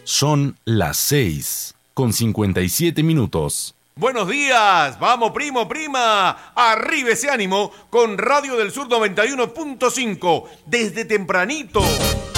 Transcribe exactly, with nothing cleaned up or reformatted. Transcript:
Son las seis con cincuenta y siete minutos. Buenos días, vamos primo, prima, arriba ese ánimo con Radio del Sur noventa y uno punto cinco, desde tempranito.